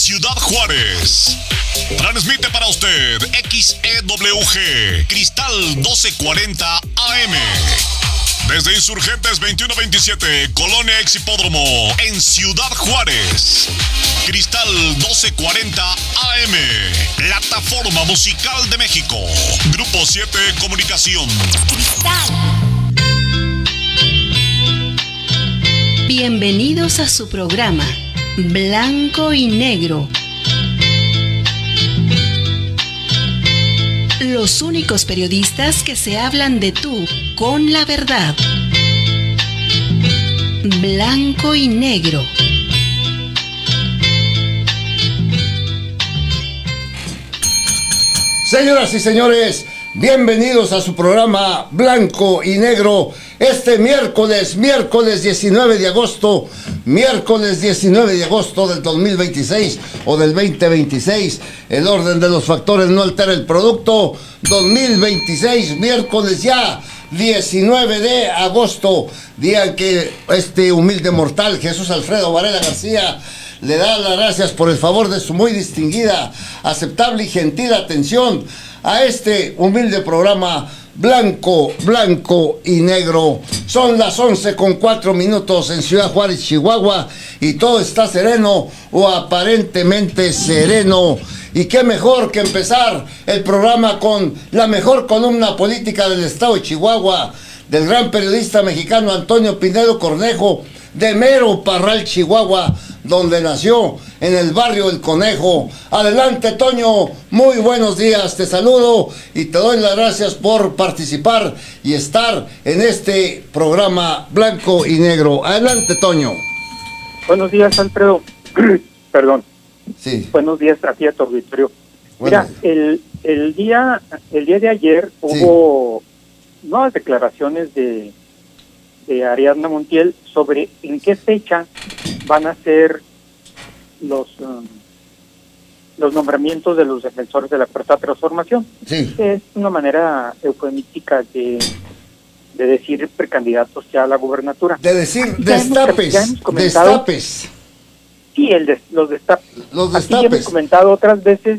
Ciudad Juárez. Transmite para usted XEWG Cristal 1240 AM. Desde Insurgentes 2127, Colonia Exhipódromo, en Ciudad Juárez. Cristal 1240 AM. Plataforma Musical de México. Grupo 7 Comunicación. Bienvenidos a su programa Blanco y Negro. Los únicos periodistas que se hablan de tú con la verdad. Blanco y Negro. Señoras y señores, bienvenidos a su programa Blanco y Negro. Este miércoles 19 de agosto, miércoles 19 de agosto del 2026 o del 2026. El orden de los factores no altera el producto. 2026, miércoles ya 19 de agosto, día en que este humilde mortal, Jesús Alfredo Varela García, le da las gracias por el favor de su muy distinguida, aceptable y gentil atención a este humilde programa Blanco y Negro. Son las 11:04 en Ciudad Juárez, Chihuahua, y todo está sereno o aparentemente sereno. Y qué mejor que empezar el programa con la mejor columna política del estado de Chihuahua, del gran periodista mexicano Antonio Pinedo Cornejo, de Mero Parral, Chihuahua, donde nació, en el barrio El Conejo. Adelante, Toño, muy buenos días, te saludo y te doy las gracias por participar y estar en este programa Blanco y Negro. Adelante, Toño. Buenos días, Alfredo. Perdón. Sí. Buenos días a ti, a tu auditorio. Bueno. Mira, el día de ayer hubo nuevas declaraciones de Ariadna Montiel sobre en qué fecha van a ser los nombramientos de los defensores de la Cuarta Transformación. Sí. Es una manera eufemística de decir precandidatos ya a la gubernatura. De decir Ya destapes, hemos comentado, destapes. Sí, los destapes. Los Aquí ya hemos destapes. comentado otras veces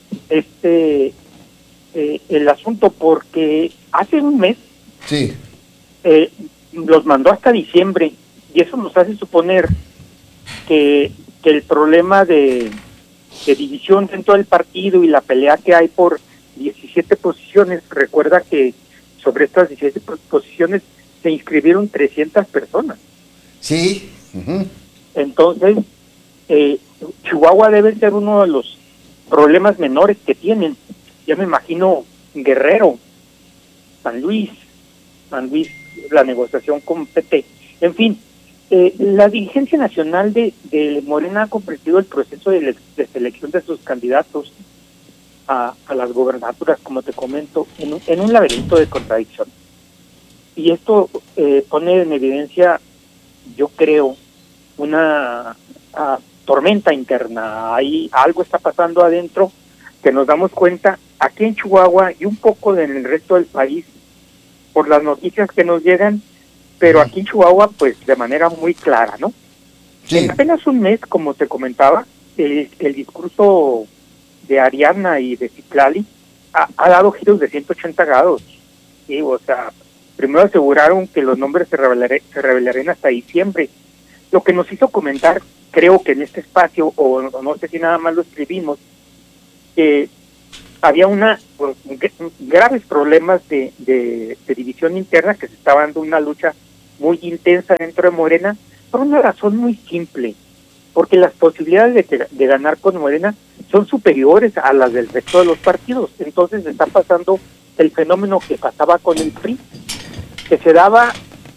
el asunto, porque hace un mes Sí. los mandó hasta diciembre, y eso nos hace suponer que el problema de división dentro del partido y la pelea que hay por 17 posiciones, recuerda que sobre estas 17 posiciones se inscribieron 300 personas. Sí. Uh-huh. Entonces, Chihuahua debe ser uno de los problemas menores que tienen. Ya me imagino Guerrero, San Luis, la negociación con PT. En fin, la dirigencia nacional de Morena ha comprendido el proceso de selección de sus candidatos a las gobernaturas, como te comento, en un laberinto de contradicciones. Y esto pone en evidencia, yo creo, una tormenta interna. Ahí algo está pasando adentro que nos damos cuenta aquí en Chihuahua y un poco en el resto del país por las noticias que nos llegan, pero aquí en Chihuahua pues de manera muy clara, ¿no? Sí. En apenas un mes, como te comentaba, el discurso de Ariadna y de Citlali ha dado giros de 180 grados. ¿Sí? O sea, primero aseguraron que los nombres se revelarían hasta diciembre, lo que nos hizo comentar, creo que en este espacio, o no sé si nada más lo escribimos, que había graves problemas de división interna, que se estaba dando una lucha muy intensa dentro de Morena, por una razón muy simple, porque las posibilidades de ganar con Morena son superiores a las del resto de los partidos. Entonces está pasando el fenómeno que pasaba con el PRI, que se daba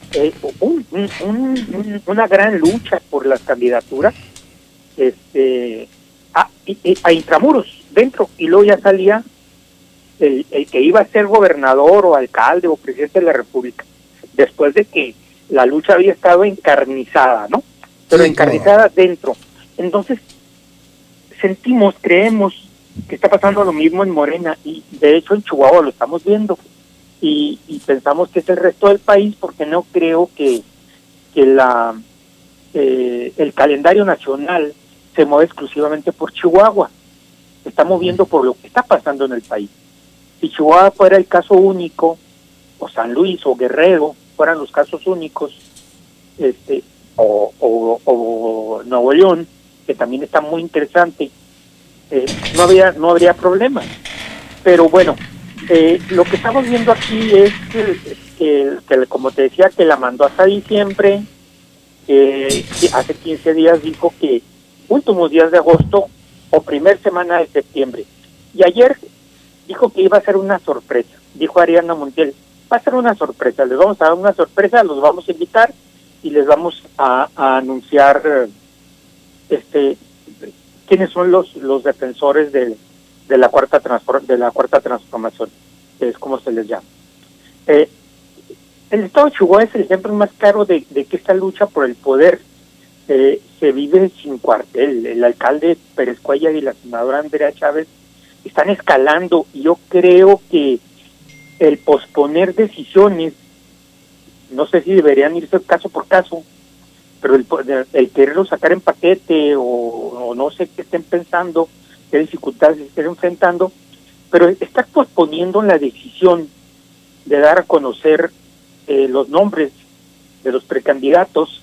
una gran lucha por las candidaturas a intramuros dentro, y luego ya salía el que iba a ser gobernador o alcalde o presidente de la República, después de que la lucha había estado encarnizada, ¿no? Pero Sí, encarnizada dentro. Entonces creemos que está pasando lo mismo en Morena, y de hecho en Chihuahua lo estamos viendo, y pensamos que es el resto del país, porque no creo que el calendario nacional se mueve exclusivamente por Chihuahua, se está moviendo por lo que está pasando en el país. Si Chihuahua fuera el caso único, o San Luis o Guerrero fueran los casos únicos, o Nuevo León, que también está muy interesante, no habría problema. Pero bueno, lo que estamos viendo aquí es que como te decía, que la mandó hasta diciembre, que hace 15 días dijo que últimos días de agosto o primer semana de septiembre. Y ayer dijo que iba a ser una sorpresa. Dijo Ariana Montiel, va a ser una sorpresa, les vamos a dar una sorpresa, los vamos a invitar y les vamos a anunciar quiénes son los defensores de la cuarta transformación, que es como se les llama. El estado de Chihuahua es el ejemplo más claro de que esta lucha por el poder se vive sin cuartel. El alcalde Pérez Cuéllar y la senadora Andrea Chávez están escalando, y yo creo que el posponer decisiones, no sé si deberían irse caso por caso, pero el quererlo sacar en paquete o no sé qué estén pensando, qué dificultades estén enfrentando, pero estar posponiendo la decisión de dar a conocer los nombres de los precandidatos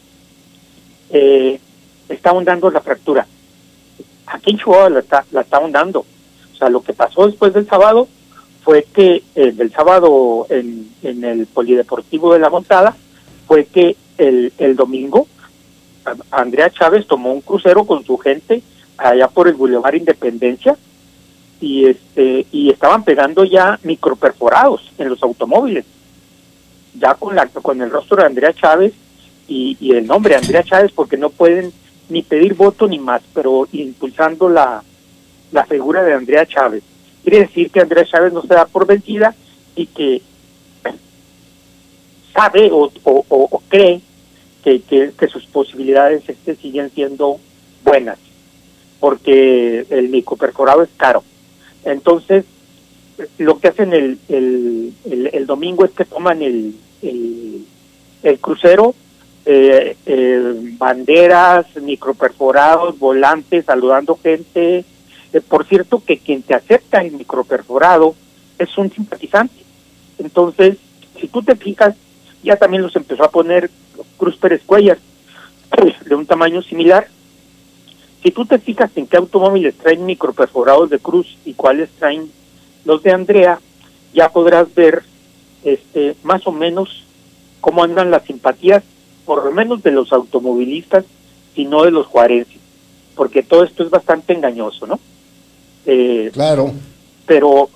está ahondando la fractura. Aquí en Chihuahua la está ahondando. O sea, lo que pasó después del sábado fue que del sábado en el Polideportivo de La Montada fue que el domingo Andrea Chávez tomó un crucero con su gente allá por el Boulevard Independencia y estaban pegando ya microperforados en los automóviles, ya con el rostro de Andrea Chávez y el nombre de Andrea Chávez, porque no pueden ni pedir voto ni más, pero impulsando la figura de Andrea Chávez. Quiere decir que Andrea Chávez no se da por vencida y que sabe o cree que sus posibilidades siguen siendo buenas, porque el microperforado es caro. Entonces, lo que hacen el domingo es que toman el crucero, banderas, microperforados, volantes, saludando gente. Por cierto, que quien te acepta el microperforado es un simpatizante. Entonces, si tú te fijas, ya también los empezó a poner Cruz Pérez Cuéllar, de un tamaño similar. Si tú te fijas en qué automóviles traen microperforados de Cruz y cuáles traen los de Andrea, ya podrás ver más o menos cómo andan las simpatías, por lo menos de los automovilistas, y no de los juarenses, porque todo esto es bastante engañoso, ¿no? Claro. Pero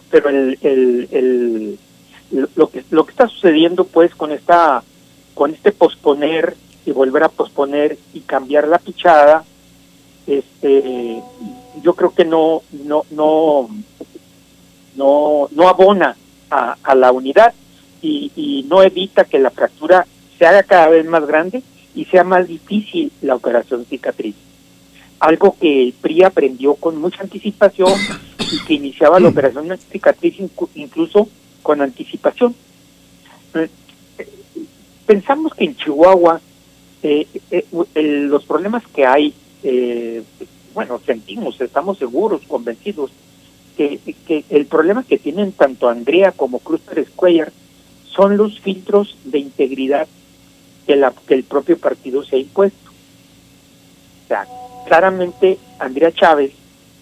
lo que está sucediendo, pues, con este posponer y volver a posponer y cambiar la pichada, yo creo que no abona a la unidad y no evita que la fractura se haga cada vez más grande y sea más difícil la operación cicatriz. Algo que el PRI aprendió con mucha anticipación y que iniciaba la operación cicatriz incluso con anticipación. Pensamos que en Chihuahua los problemas que hay, estamos seguros, convencidos, que el problema que tienen tanto Andrea como Cruz Pérez Cuéllar son los filtros de integridad que el propio partido se ha impuesto. O sea, claramente Andrea Chávez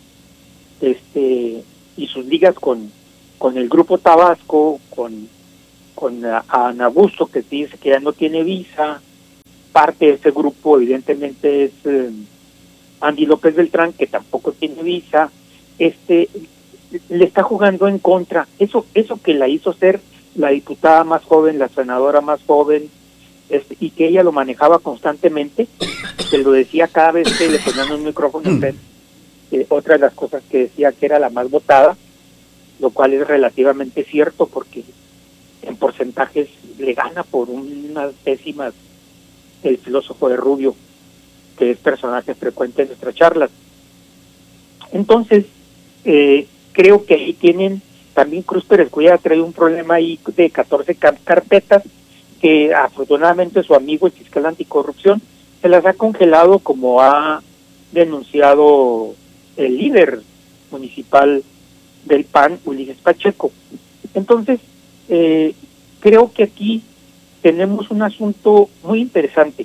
y sus ligas con el Grupo Tabasco, con Ana Augusto, que dice que ya no tiene visa, parte de ese grupo evidentemente es Andy López Beltrán, que tampoco tiene visa, le está jugando en contra. Eso que la hizo ser la diputada más joven, la senadora más joven, y que ella lo manejaba constantemente, se lo decía cada vez que le ponían un micrófono a usted, otra de las cosas que decía que era la más votada, lo cual es relativamente cierto porque en porcentajes le gana por unas décimas el filósofo de Rubio, que es personaje frecuente en nuestras charlas. Entonces, creo que ahí tienen, también Cruz Pérez Cuéllar trae un problema ahí de 14 carpetas que afortunadamente su amigo el fiscal anticorrupción se las ha congelado como ha denunciado el líder municipal del PAN, Ulises Pacheco. Entonces, creo que aquí tenemos un asunto muy interesante.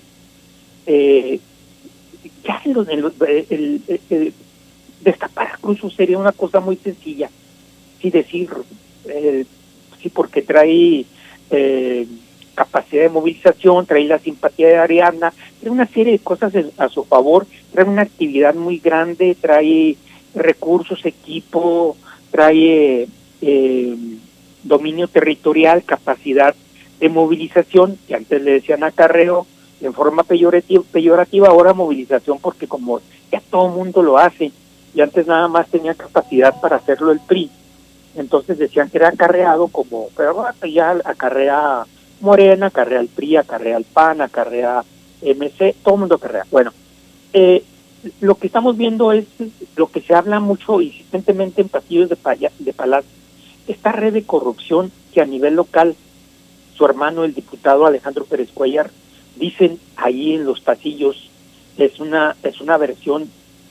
Ya destapar a Cruz sería una cosa muy sencilla, sí decir, sí, porque trae capacidad de movilización, trae la simpatía de Ariadna, trae una serie de cosas a su favor, trae una actividad muy grande, trae recursos, equipo, trae dominio territorial, capacidad de movilización, que antes le decían acarreo en forma peyorativa, ahora movilización, porque como ya todo el mundo lo hace, y antes nada más tenía capacidad para hacerlo el PRI, entonces decían que era acarreado, como, pero ya acarrea Morena, acarrea el PRI, acarrea el PAN, acarrea MC, todo el mundo acarrea. Bueno, lo que estamos viendo es lo que se habla mucho insistentemente en pasillos de Palacio, esta red de corrupción que a nivel local, su hermano, el diputado Alejandro Pérez Cuellar, dicen ahí en los pasillos, es una versión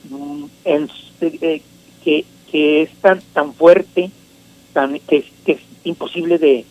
que es tan fuerte, que es imposible de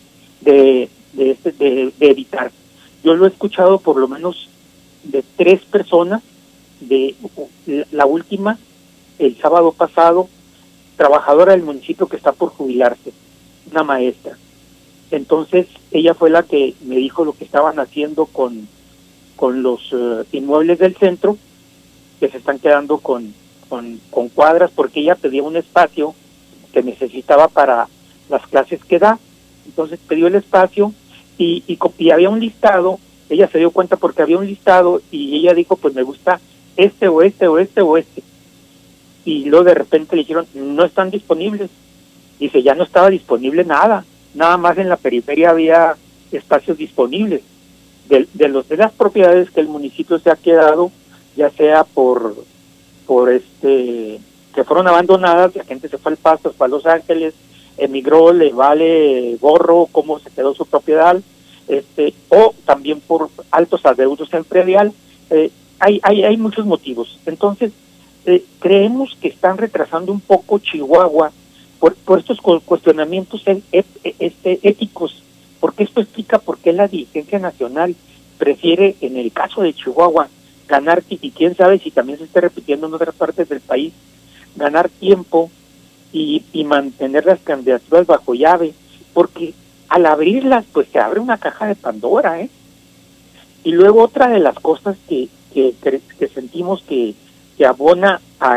evitar. Yo lo he escuchado por lo menos de 3 personas, de la última, el sábado pasado, trabajadora del municipio que está por jubilarse, una maestra. Entonces, ella fue la que me dijo lo que estaban haciendo con los inmuebles del centro, que se están quedando con cuadras, porque ella pedía un espacio que necesitaba para las clases que da. Entonces pidió el espacio y había un listado, ella se dio cuenta porque había un listado y ella dijo, pues me gusta este o este o este o este. Y luego de repente le dijeron, no están disponibles. Dice, ya no estaba disponible nada más en la periferia había espacios disponibles. De las propiedades que el municipio se ha quedado, ya sea por que fueron abandonadas, la gente se fue al Pasto, fue a Los Ángeles, emigró, le vale gorro cómo se quedó su propiedad, o también por altos adeudos en predial. Hay muchos motivos. Entonces, creemos que están retrasando un poco Chihuahua por estos cuestionamientos éticos, porque esto explica por qué la dirigencia nacional prefiere, en el caso de Chihuahua, ganar, y quién sabe si también se esté repitiendo en otras partes del país, ganar tiempo y mantener las candidaturas bajo llave, porque al abrirlas, pues se abre una caja de Pandora, Y luego otra de las cosas que sentimos que abona a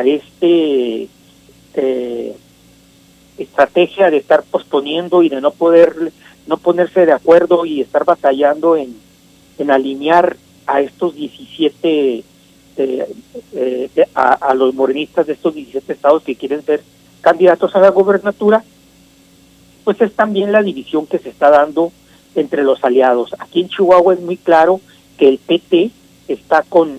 estrategia de estar posponiendo y de no ponerse de acuerdo y estar batallando en alinear a estos 17 a los morenistas de estos 17 estados que quieren ser candidatos a la gobernatura, pues es también la división que se está dando entre los aliados. Aquí en Chihuahua es muy claro que el PT está con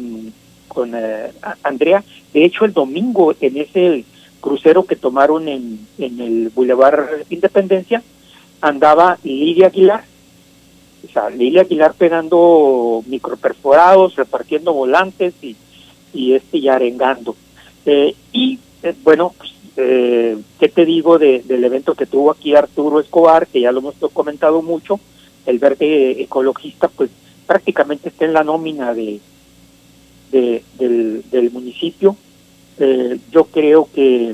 Andrea. De hecho, el domingo en ese crucero que tomaron en el Boulevard Independencia andaba Lidia Aguilar. O sea, Lidia Aguilar pegando microperforados, repartiendo volantes y arengando. Bueno, pues, ¿qué te digo del evento que tuvo aquí Arturo Escobar, que ya lo hemos comentado mucho? El verde ecologista, pues prácticamente está en la nómina del municipio. Yo creo que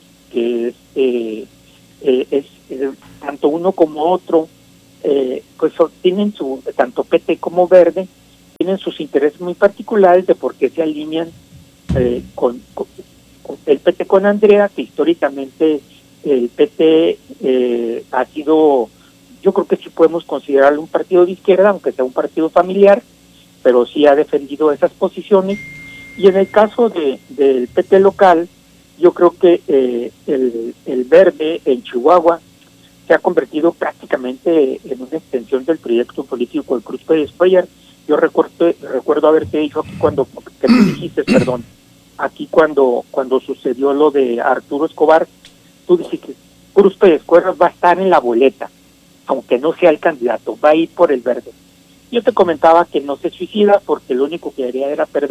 es tanto uno como otro, pues tienen tanto PT como Verde, tienen sus intereses muy particulares de por qué se alinean con el PT con Andrea, que históricamente el PT ha sido, yo creo que sí podemos considerarlo un partido de izquierda, aunque sea un partido familiar, pero sí ha defendido esas posiciones. Y en el caso del PT local, yo creo que el Verde en Chihuahua se ha convertido prácticamente en una extensión del proyecto político de Cruz Pérez Cuellar. Yo recuerdo haberte dicho aquí que tú dijiste, perdón, aquí cuando sucedió lo de Arturo Escobar, tú dijiste que Cruz Pérez Cuellar va a estar en la boleta, aunque no sea el candidato, va a ir por el Verde. Yo te comentaba que no se suicida porque lo único que haría era perder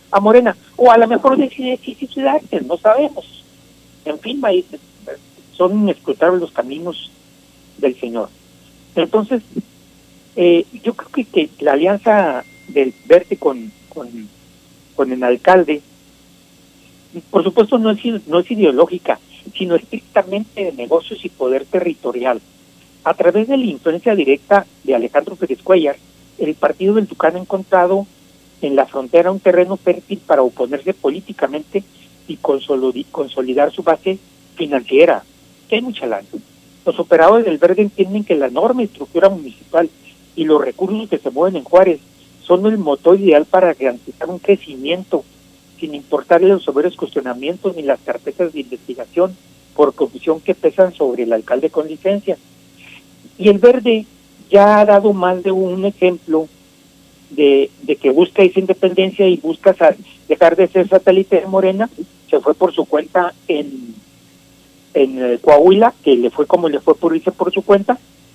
a Morena, o a lo mejor decide suicidarse, no sabemos. En fin, son inescrutables los caminos del Señor. Entonces, yo creo que la alianza del Verde con el alcalde, por supuesto no es ideológica, sino estrictamente de negocios y poder territorial. A través de la influencia directa de Alejandro Pérez Cuéllar, el partido del Tucán ha encontrado en la frontera un terreno fértil para oponerse políticamente y consolidar su base financiera, que hay mucha lana. Los operadores del Verde entienden que la enorme estructura municipal y los recursos que se mueven en Juárez son el motor ideal para garantizar un crecimiento, sin importarle los severos cuestionamientos ni las carpetas de investigación por corrupción que pesan sobre el alcalde con licencia. Y el Verde ya ha dado más de un ejemplo de que busca esa independencia y busca dejar de ser satélite de Morena. Se fue por su cuenta en Coahuila, que le fue como le fue por irse por su cuenta.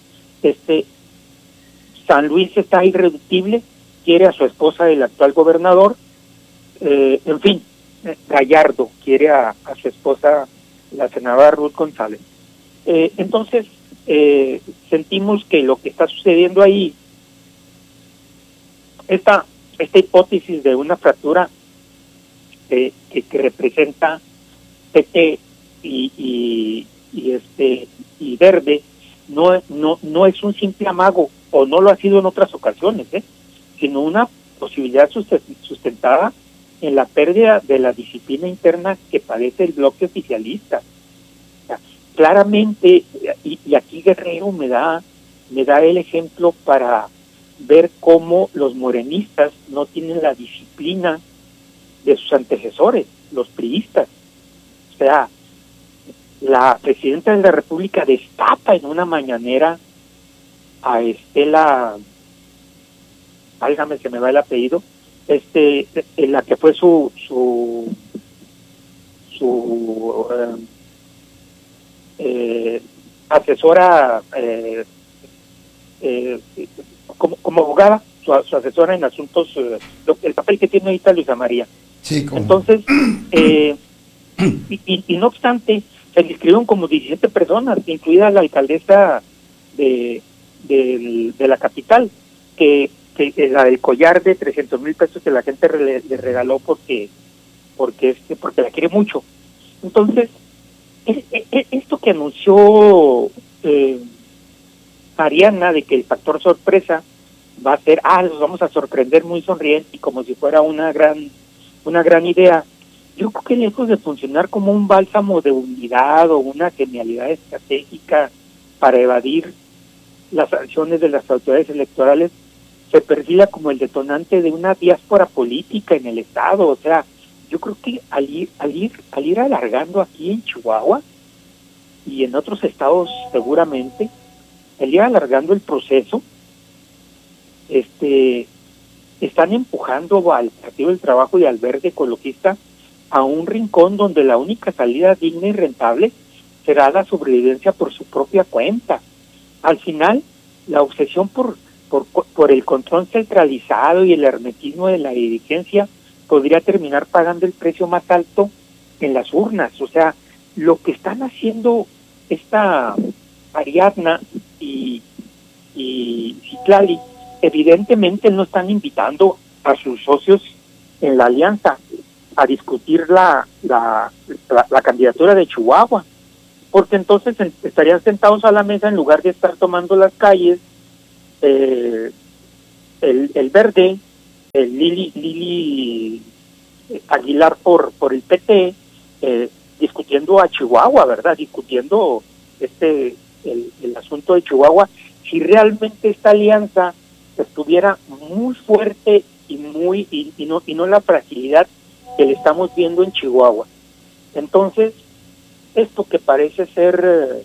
San Luis está irreductible, quiere a su esposa, el actual gobernador. En fin, Gallardo quiere a su esposa, la senadora Ruth González. Entonces, sentimos que lo que está sucediendo ahí, esta hipótesis de una fractura que representa PT y Verde, no es un simple amago, o no lo ha sido en otras ocasiones, sino una posibilidad sustentada en la pérdida de la disciplina interna que padece el bloque oficialista. O sea, claramente, y aquí Guerrero me da el ejemplo para ver cómo los morenistas no tienen la disciplina de sus antecesores, los priistas. O sea, la presidenta de la República destapa en una mañanera a Estela, válgame, se me va el apellido, en la que fue su asesora, como abogada, su asesora en asuntos, el papel que tiene ahorita Luisa María. Sí, entonces, y no obstante, se le inscribieron como 17 personas, incluida la alcaldesa de la capital, que la del collar de 300,000 pesos que la gente le regaló porque la quiere mucho. Entonces, esto que anunció Mariana, de que el factor sorpresa va a ser, los vamos a sorprender muy sonrientes y como si fuera una gran idea, yo creo que lejos de funcionar como un bálsamo de unidad o una genialidad estratégica para evadir las sanciones de las autoridades electorales, se perfila como el detonante de una diáspora política en el Estado. O sea, yo creo que al ir alargando aquí en Chihuahua y en otros estados seguramente, al ir alargando el proceso, están empujando al Partido del Trabajo y al Verde Ecologista a un rincón donde la única salida digna y rentable será la sobrevivencia por su propia cuenta. Al final, la obsesión por el control centralizado y el hermetismo de la dirigencia podría terminar pagando el precio más alto en las urnas. O sea, lo que están haciendo esta Ariadna y Citlali, evidentemente no están invitando a sus socios en la alianza a discutir la candidatura de Chihuahua, porque entonces estarían sentados a la mesa en lugar de estar tomando las calles, el Verde, el Lili Aguilar por el PT, discutiendo a Chihuahua, ¿verdad? Discutiendo el asunto de Chihuahua. Si realmente esta alianza estuviera muy fuerte y no la fragilidad que le estamos viendo en Chihuahua. Entonces, esto que parece ser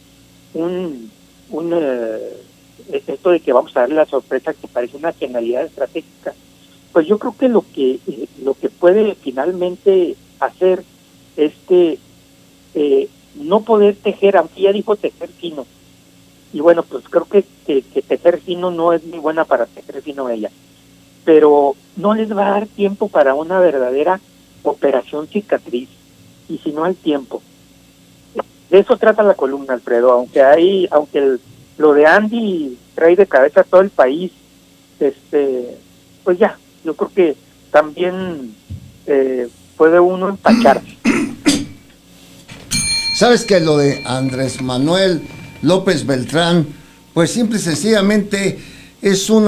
esto de que vamos a darle la sorpresa, que parece una genialidad estratégica, pues yo creo que lo que puede finalmente hacer es que no poder tejer, aunque ya dijo tejer fino, y bueno, pues creo que tejer fino no es muy buena para tejer fino ella, pero no les va a dar tiempo para una verdadera operación cicatriz, y si no hay tiempo. De eso trata la columna, Alfredo, aunque lo de Andy trae de cabeza a todo el país, pues ya, yo creo que también puede uno empacharse. ¿Sabes que lo de Andrés Manuel López Beltrán, pues simple y sencillamente es un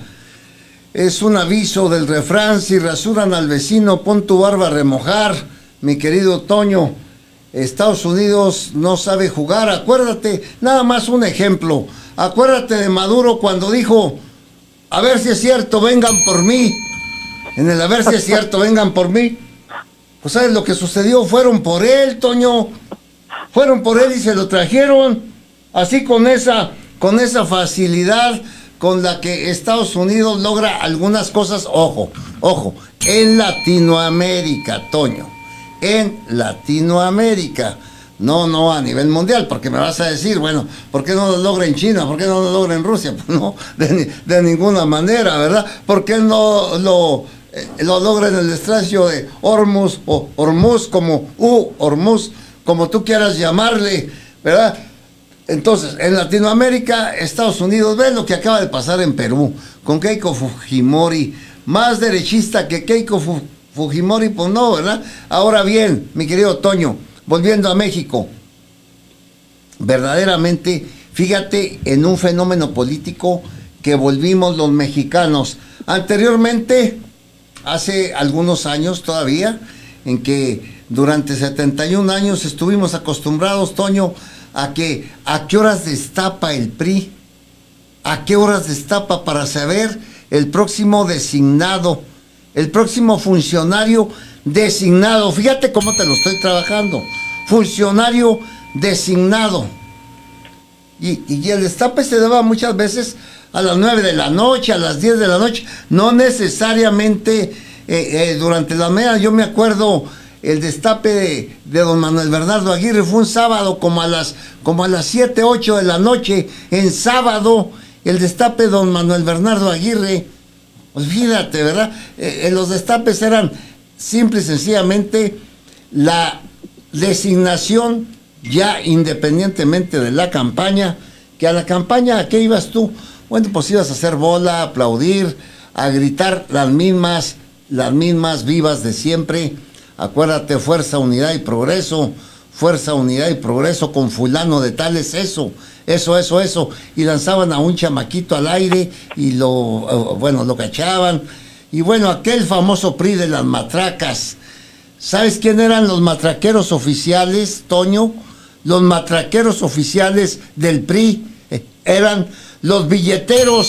aviso del refrán: si rasuran al vecino, pon tu barba a remojar, mi querido Toño? Estados Unidos no sabe jugar. Acuérdate, nada más un ejemplo, acuérdate de Maduro cuando dijo, a ver si es cierto, vengan por mí. En el a ver si es cierto, vengan por mí. Pues ¿sabes lo que sucedió? Fueron por él, Toño. Fueron por él y se lo trajeron. Así con esa facilidad con la que Estados Unidos logra algunas cosas. Ojo, en Latinoamérica, Toño. En Latinoamérica. No a nivel mundial, porque me vas a decir, bueno, ¿por qué no lo logra en China? ¿Por qué no lo logra en Rusia? Pues no, de ninguna manera, ¿verdad? ¿Por qué no lo logra en el estrecho de Hormuz, o Hormuz, Hormuz, como tú quieras llamarle, ¿verdad? Entonces, en Latinoamérica, Estados Unidos, ve lo que acaba de pasar en Perú, con Keiko Fujimori, más derechista que Keiko Fujimori, pues no, ¿verdad? Ahora bien, mi querido Toño, volviendo a México, verdaderamente, fíjate en un fenómeno político que volvimos los mexicanos. Anteriormente, hace algunos años todavía, en que durante 71 años estuvimos acostumbrados, Toño, a qué horas destapa el PRI, a qué horas destapa para saber el próximo designado, el próximo funcionario designado. Fíjate cómo te lo estoy trabajando. Funcionario designado. Y el destape se daba muchas veces a las 9 de la noche, a las 10 de la noche, no necesariamente durante la mañana. Yo me acuerdo, el destape de don Manuel Bernardo Aguirre fue un sábado como a las 7, 8 de la noche, en sábado, el destape de don Manuel Bernardo Aguirre. Pues fíjate, ¿verdad? Los destapes eran simple y sencillamente la designación, ya independientemente de la campaña, que a la campaña, ¿a qué ibas tú? Bueno, pues ibas a hacer bola, a aplaudir, a gritar las mismas vivas de siempre. Acuérdate, fuerza, unidad y progreso, con fulano de tales, eso, y lanzaban a un chamaquito al aire y lo cachaban. Y bueno, aquel famoso PRI de las matracas. ¿Sabes quién eran los matraqueros oficiales, Toño? Los matraqueros oficiales del PRI eran los billeteros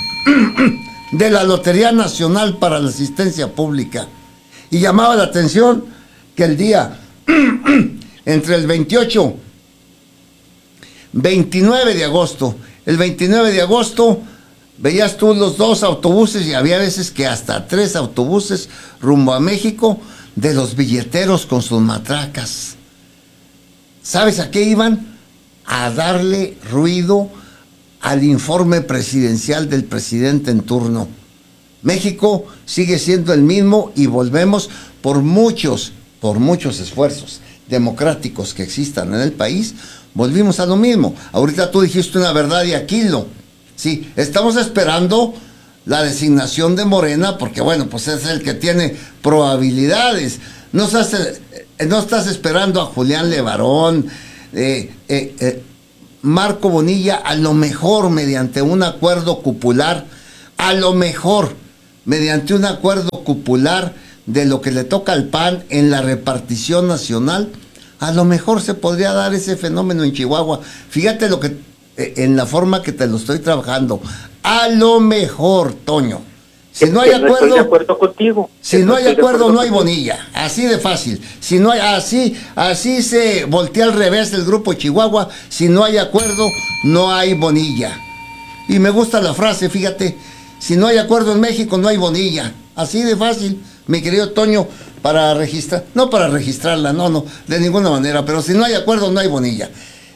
de la Lotería Nacional para la Asistencia Pública. Y llamaba la atención que el día entre el 29 de agosto, el 29 de agosto, veías tú los 2 autobuses, y había veces que hasta 3 autobuses rumbo a México, de los billeteros con sus matracas. ¿Sabes a qué iban? A darle ruido al informe presidencial del presidente en turno. México sigue siendo el mismo, y volvemos por muchos esfuerzos democráticos que existan en el país, volvimos a lo mismo. Ahorita tú dijiste una verdad y Aquilo. Sí, estamos esperando la designación de Morena, porque bueno, pues es el que tiene probabilidades. No estás esperando a Julián Levarón, Marco Bonilla, a lo mejor mediante un acuerdo cupular, de lo que le toca al PAN en la repartición nacional, a lo mejor se podría dar ese fenómeno en Chihuahua. Fíjate lo que en la forma que te lo estoy trabajando. A lo mejor, Toño. Si no hay acuerdo, estoy de acuerdo contigo. Si no hay acuerdo, no hay Bonilla. Así de fácil. Si no hay, así se voltea al revés el grupo Chihuahua. Si no hay acuerdo, no hay Bonilla. Y me gusta la frase, fíjate. Si no hay acuerdo en México, no hay Bonilla. Así de fácil, mi querido Toño, no para registrarla, no, de ninguna manera. Pero si no hay acuerdo, no hay Bonilla.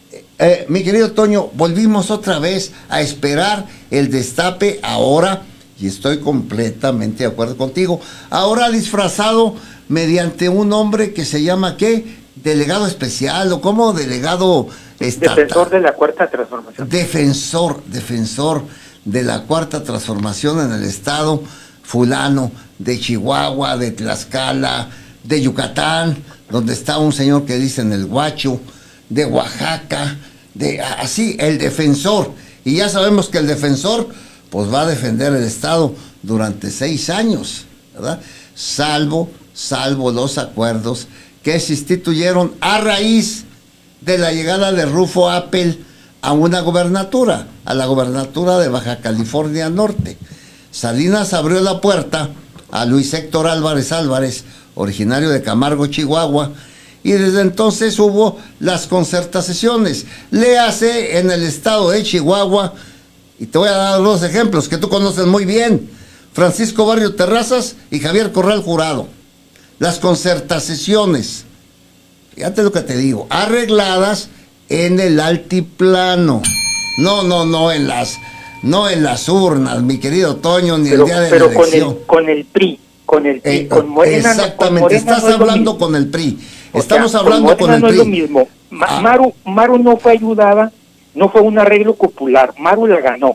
Mi querido Toño, volvimos otra vez a esperar el destape ahora Y estoy completamente de acuerdo contigo. Ahora disfrazado mediante un hombre que se llama, ¿qué? Delegado especial, o como delegado estatal. Defensor de la Cuarta Transformación. Defensor de la Cuarta Transformación en el estado fulano, de Chihuahua, de Tlaxcala, de Yucatán, donde está un señor que dicen el Guacho, de Oaxaca, así, el defensor. Y ya sabemos que el defensor pues va a defender el estado durante 6 años, ¿verdad? Salvo los acuerdos que se instituyeron a raíz de la llegada de Rufo Appel a una gobernatura, a la gobernatura de Baja California Norte. Salinas abrió la puerta a Luis Héctor Álvarez, originario de Camargo, Chihuahua, y desde entonces hubo las concertaciones. Léase en el estado de Chihuahua, y te voy a dar 2 ejemplos que tú conoces muy bien: Francisco Barrio Terrazas y Javier Corral Jurado. Las concertaciones, fíjate lo que te digo, arregladas en el altiplano, no en las urnas, mi querido Toño, ni el día de la elección. Con el PRI, con Morena. Exactamente, Morena estás no hablando con el PRI. Estamos hablando con el no PRI. Es lo mismo. Maru no fue ayudada, no fue un arreglo popular. Maru la ganó.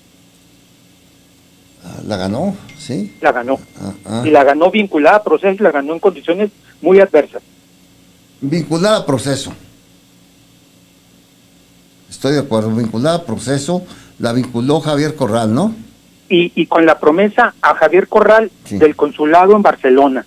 ¿La ganó? Sí. La ganó. Y la ganó vinculada a proceso, y la ganó en condiciones muy adversas. Vinculada a proceso. Estoy de acuerdo, vinculada a proceso, la vinculó Javier Corral, ¿no? Y con la promesa a Javier Corral, sí, del consulado en Barcelona.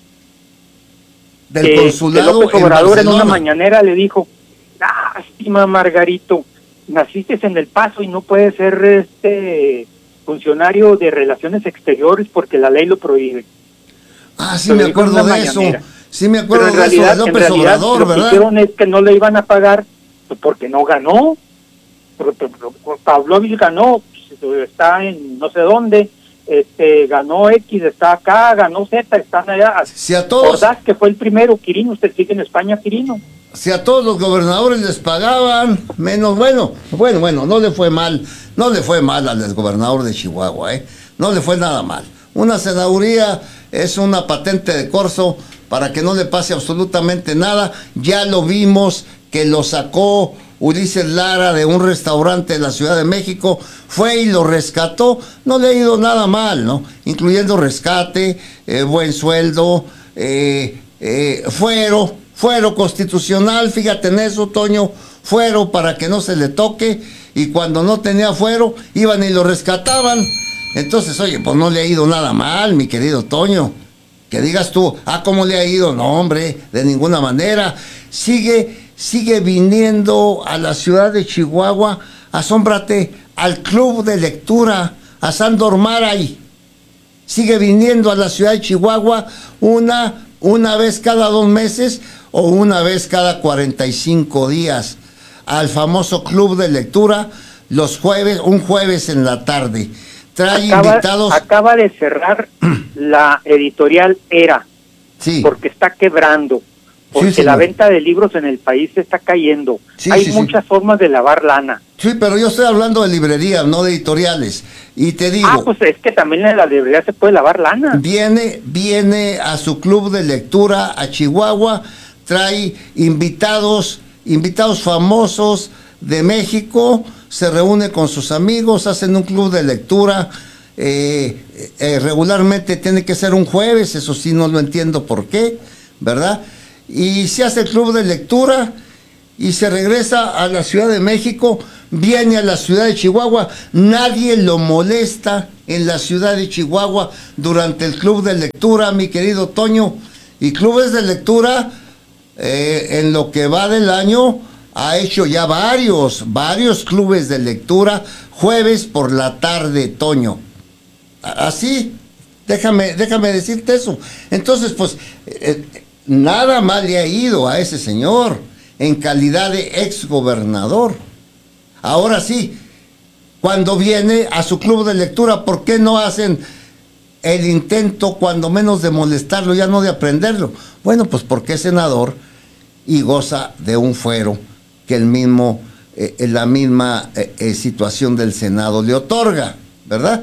Del consulado López Obrador en una mañanera le dijo: lástima, Margarito, naciste en El Paso y no puedes ser funcionario de Relaciones Exteriores porque la ley lo prohíbe. Sí, me acuerdo de eso. Sí, me acuerdo de eso de López Obrador, lo ¿verdad? Lo que hicieron es que no le iban a pagar porque no ganó. Pavlovich ganó, está en no sé dónde, ganó X, está acá, ganó Z, están allá. Si a todos... Ordaz, que fue el primero, Quirino, usted sigue en España, Quirino. Si a todos los gobernadores les pagaban, menos, bueno, no le fue mal al exgobernador de Chihuahua, no le fue nada mal. Una senaduría es una patente de corso para que no le pase absolutamente nada. Ya lo vimos que lo sacó Ulises Lara de un restaurante de la Ciudad de México, fue y lo rescató. No le ha ido nada mal, ¿no? Incluyendo rescate, buen sueldo, fuero constitucional, fíjate en eso, Toño, fuero para que no se le toque, y cuando no tenía fuero, iban y lo rescataban. Entonces, oye, pues no le ha ido nada mal, mi querido Toño. Que digas tú, ¿cómo le ha ido? No, hombre, de ninguna manera. Sigue viniendo a la ciudad de Chihuahua, asómbrate, al club de lectura, a Sándor Máray. Sigue viniendo a la ciudad de Chihuahua una vez cada 2 meses o una vez cada 45 días al famoso club de lectura los jueves, un jueves en la tarde. Trae invitados. Acaba de cerrar la editorial Era, sí, porque está quebrando, porque sí, la venta de libros en el país se está cayendo. Sí, hay muchas formas de lavar lana. Sí, pero yo estoy hablando de librerías, no de editoriales. Y te digo... pues es que también en la librería se puede lavar lana. Viene a su club de lectura a Chihuahua, trae invitados famosos de México, se reúne con sus amigos, hacen un club de lectura, regularmente tiene que ser un jueves, eso sí no lo entiendo por qué, ¿verdad? Y se hace el club de lectura y se regresa a la Ciudad de México, viene a la ciudad de Chihuahua, nadie lo molesta en la ciudad de Chihuahua durante el club de lectura, mi querido Toño. Y clubes de lectura, en lo que va del año, ha hecho ya varios clubes de lectura, jueves por la tarde, Toño. Así, déjame decirte eso. Entonces, pues, nada mal le ha ido a ese señor en calidad de exgobernador. Ahora sí, cuando viene a su club de lectura, ¿por qué no hacen el intento, cuando menos, de molestarlo, ya no de aprenderlo? Bueno, pues porque es senador y goza de un fuero que la misma situación del Senado le otorga, ¿verdad?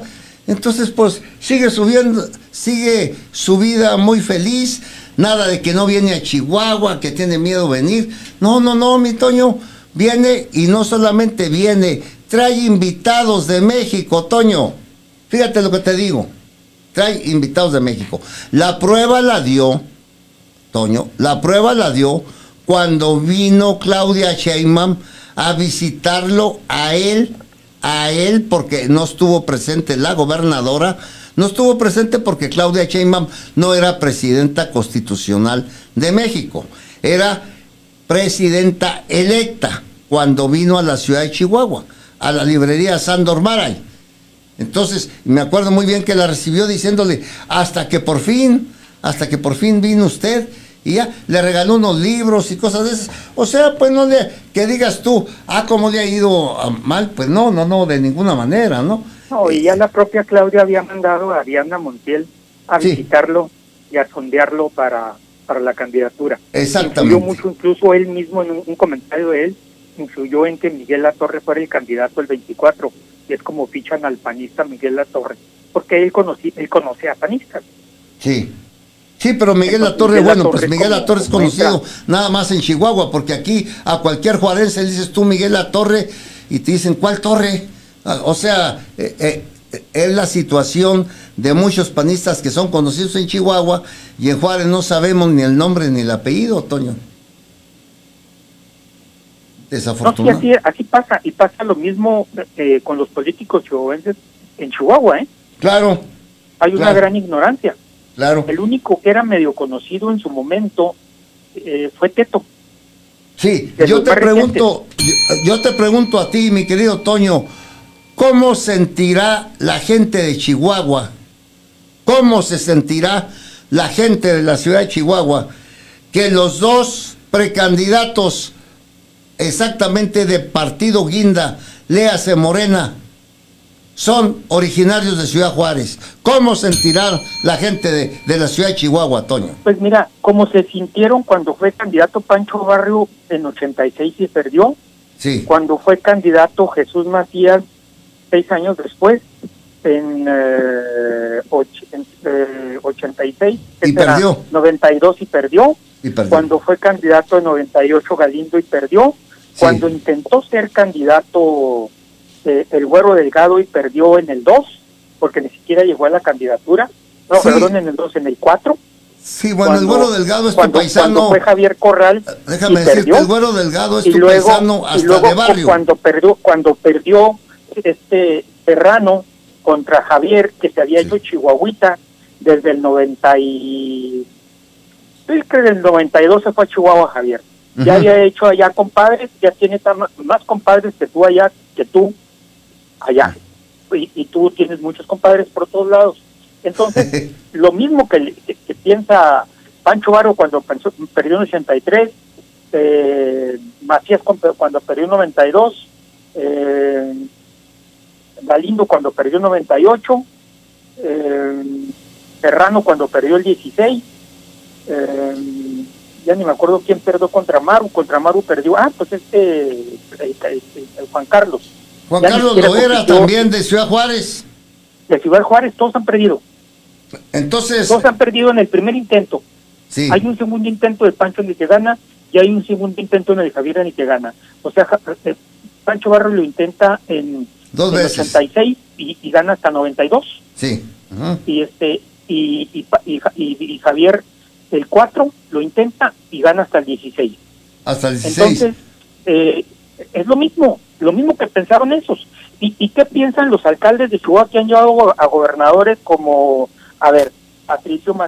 Entonces, pues, sigue su vida muy feliz, nada de que no viene a Chihuahua, que tiene miedo venir. No, mi Toño, viene y no solamente viene, trae invitados de México, Toño. Fíjate lo que te digo, trae invitados de México. La prueba la dio, Toño, cuando vino Claudia Sheinbaum a visitarlo a él, porque no estuvo presente la gobernadora, no estuvo presente porque Claudia Sheinbaum no era presidenta constitucional de México, era presidenta electa cuando vino a la ciudad de Chihuahua, a la librería Sándor Máray. Entonces, me acuerdo muy bien que la recibió diciéndole, hasta que por fin vino usted, y ya le regaló unos libros y cosas de esas. O sea, pues no que digas tú, cómo le ha ido mal, pues no, de ninguna manera, ¿no? No, y ya la propia Claudia había mandado a Diana Montiel a visitarlo y a sondearlo para la candidatura. Exactamente. Influyó mucho, incluso él mismo, en un comentario de él, influyó en que Miguel Latorre fuera el candidato el 24, y es como fichan al panista Miguel Latorre, porque él conoce a panistas. Sí, pero Miguel Latorre, Miguel Latorre es conocido nada más en Chihuahua, porque aquí a cualquier juarense le dices tú Miguel Latorre y te dicen, ¿cuál torre? O sea, es la situación de muchos panistas que son conocidos en Chihuahua y en Juárez no sabemos ni el nombre ni el apellido, Toño. Desafortunado. No, sí, así pasa, y pasa lo mismo con los políticos chihuahuenses en Chihuahua, ¿eh? Claro. Hay una gran ignorancia. Claro. El único que era medio conocido en su momento fue Teto. Sí, yo te pregunto a ti, mi querido Toño, ¿cómo sentirá la gente de Chihuahua? ¿Cómo se sentirá la gente de la ciudad de Chihuahua que los dos precandidatos exactamente de partido guinda, léase Morena, son originarios de Ciudad Juárez? ¿Cómo sentirá la gente de la ciudad de Chihuahua, Toño? Pues mira, como se sintieron cuando fue candidato Pancho Barrio en 86 y perdió, sí. Cuando fue candidato Jesús Macías 6 años después, en 86, y perdió. 92 y perdió, cuando fue candidato en 98 Galindo y perdió, cuando intentó ser candidato el Güero Delgado y perdió en el 2, porque ni siquiera llegó a la candidatura, perdón, en el 2, en el 4. Sí, bueno, el Güero Delgado es tu paisano. Cuando fue Javier Corral, déjame decirte, el Güero Delgado es tu paisano hasta de barrio. Cuando perdió Serrano contra Javier, que se había hecho chihuahuita desde el 90 y... Creo que del 92 se fue a Chihuahua Javier. Ya había hecho allá compadres, ya tiene más compadres que tú allá, allá. Y tú tienes muchos compadres por todos lados. Entonces, lo mismo que piensa Pancho Barrio cuando perdió en 83, Macías cuando perdió en 92, Galindo cuando perdió en 98, Serrano cuando perdió el 16, ya ni me acuerdo quién perdió contra Maru perdió, pues Juan Carlos. Juan Carlos Loera también de Ciudad Juárez. De Ciudad Juárez, todos han perdido. Entonces... Todos han perdido en el primer intento. Sí. Hay un segundo intento de Pancho en el que gana, y hay un segundo intento en el de Javier en el que gana. O sea, Pancho Barrio lo intenta en 86 y gana hasta 92. Sí. Y Javier el 4 lo intenta y gana hasta el 16. Hasta el 16. Entonces, es lo mismo que pensaron esos. ¿Y qué piensan los alcaldes de Chihuahua que han llevado a gobernadores como, Patricio